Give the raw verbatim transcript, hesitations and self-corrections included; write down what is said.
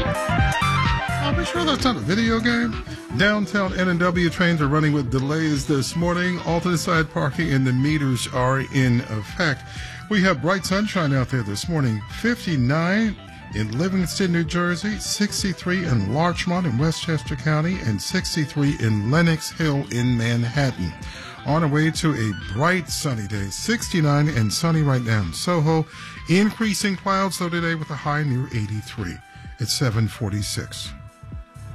Are we sure that's not a video game? Downtown N and W trains are running with delays this morning. Alternate side parking and the meters are in effect. We have bright sunshine out there this morning. fifty-nine in Livingston, New Jersey, sixty-three in Larchmont in Westchester County, and sixty-three in Lenox Hill in Manhattan. On our way to a bright sunny day, sixty-nine and sunny right now in Soho. Increasing clouds though today with a high near eighty-three. It's seven forty-six.